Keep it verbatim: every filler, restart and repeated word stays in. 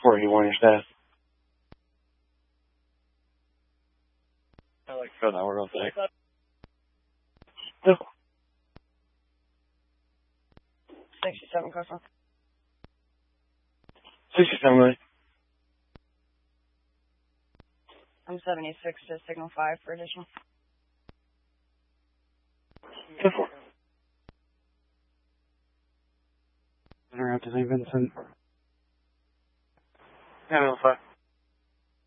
four eighty-one, your staff. I like to go now, we're going to take. No. sixty-seven, Carson. sixty-seven, really. I'm seventy-six to signal five for additional. ten four. Interrupt to Saint Vincent. Yeah, no, five.